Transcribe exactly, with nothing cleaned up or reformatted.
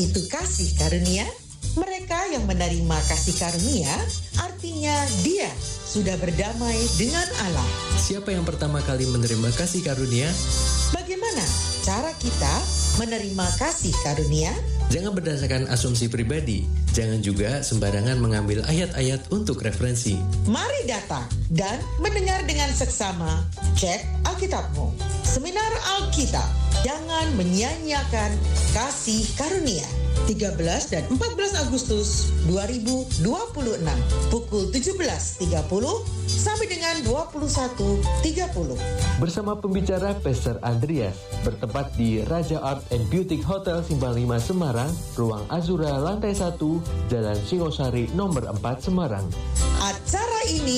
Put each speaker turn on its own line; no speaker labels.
itu kasih karunia? Mereka yang menerima kasih karunia, artinya dia sudah berdamai dengan Allah.
Siapa yang pertama kali menerima kasih karunia?
Bagaimana cara kita menerima kasih karunia?
Jangan berdasarkan asumsi pribadi. Jangan juga sembarangan mengambil ayat-ayat untuk referensi.
Mari datang dan mendengar dengan seksama. Cek Alkitabmu. Seminar Alkitab. Jangan menyia-nyiakan kasih karunia. tiga belas dan empat belas Agustus dua ribu dua puluh enam pukul tujuh belas tiga puluh sampai dengan dua puluh satu tiga puluh.
Bersama pembicara Pastor Andreas, bertempat di Raja Art and Beauty Hotel Simpang lima Semarang, Ruang Azura lantai satu, Jalan Singosari nomor empat Semarang.
Acara ini